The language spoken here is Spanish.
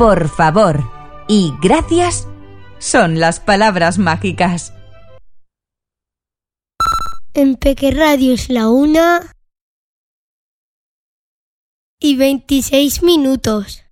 por favor y gracias son las palabras mágicas. En Peque Radio es la 1:26.